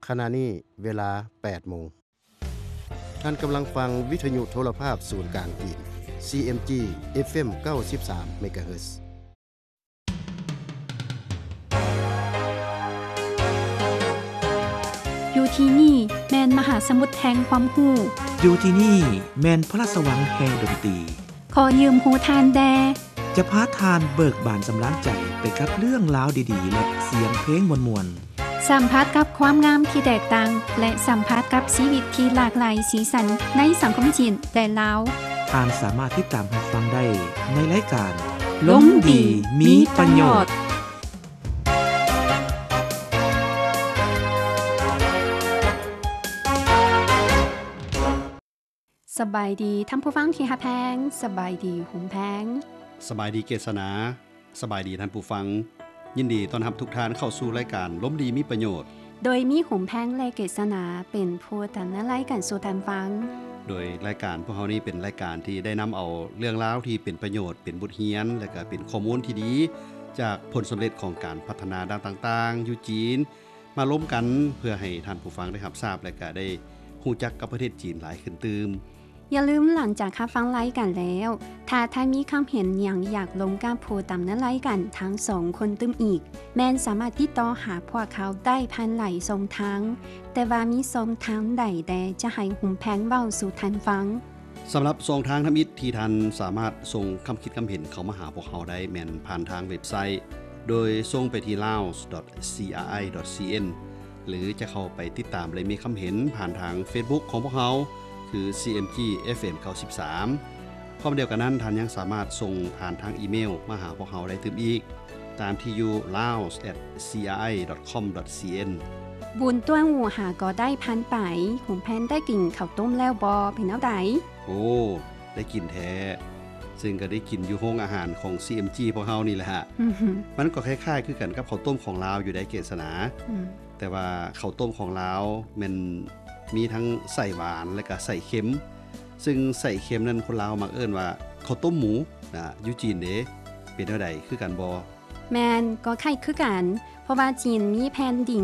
ขณะนี้เวลา 8 โมงท่านกำลังฟังวิทยุโทรภาพศูนย์กลางจีน CMG FM 93 MHz อยู่ที่นี่แมนมหาสมุทรแห่งความรู้อยู่ที่นี่แมนพระราชสวรรค์แห่งดนตรีขอยืมหูทานแดจะพาทานเบิกบานสำราญใจไปกับเรื่องราวดีๆและเสียงเพลงมวลๆสัมผัสกับความงามที่แตกต่างและสัมผัสกับชีวิตที่หลากหลายสีสันในสังคมจีนและลาวท่านสามารถติดตามรับฟังได้ในรายการล้มดีมีประโยชน์สบายดีท่านผู้ฟังที่ฮักแพงสบายดีหุมแพงสบายดีเกษณาสบายดีท่านผู้ฟังยินดีต้อนรับทุกท่านเข้าสู่รายการล้มดีมีประโยชน์โดยมีหุมแพงและเกษณาเป็นผู้ดำเนินรายการสู่ท่านฟังโดยรายการพวกเรานี้เป็นรายการที่ได้นำเอาเรื่องราวที่เป็นประโยชน์เป็นบทเรียนและก็เป็นข้อมูลที่ดีจากผลสำเร็จของการพัฒนาด้านต่างๆอยู่จีนมาร่วมกันเพื่อให้ท่านผู้ฟังได้รับทราบและก็ได้รู้จักกับประเทศจีนหลายขึ้นตื่มอย่าลืมหลังจากฟังรายการแล้วถ้าท่านมีความเห็นอย่างอยากลงกับผู้ดำเนินรายการทั้ง2คนตึมอีกแม่นสามารถติดต่อหาพวกเขาได้ผ่านหลายช่องทางแต่ว่ามีช่องทางใดแต่จะให้หุมแพงเว้าสู่ท่านฟังสำหรับช่องทางทำอิฐที่ท่านสามารถส่งคำคิดคำเห็นเข้ามาหาพวกเขาได้แม่นผ่านทางเว็บไซต์โดยส่งไปที่ laos.cri.cn หรือจะเข้าไปติดตามและมีคำเห็นผ่านทาง Facebook ของพวกเขาคือ CMG FM 93พร้อมเดียวกันนั้นท่านยังสามารถส่งผ่านทางอีเมลมาหาพวกเขาได้ตื่มอีกตามที่อยู่ laos@cri.com.cn บุญต้วนหูหาก็ได้พันไปหุมแพนได้กินข้าวต้มแล้วบอเป็นเอาใดโอ้ได้กินแท้ซึ่งก็ได้กินอยู่โรงอาหารของ CMG พวกเขานี่แหละฮะ มันก็คล้ายๆคือกันกับข้าวต้มของลาวอยู่ได้เกษณาแต่ว่าข้าวต้มของลาวมันมีทั้งใส่หวานและก็ใส่เค็มซึ่งใส่เค็มนั้นคนลาวมักเอิ้นว่าข้าวต้มหมูนะอยู่จีนเด้เป็นเท่าใดคือกันบ่แม่นก็คล้ายคือกันเพราะว่าจีนมีแผ่นดิน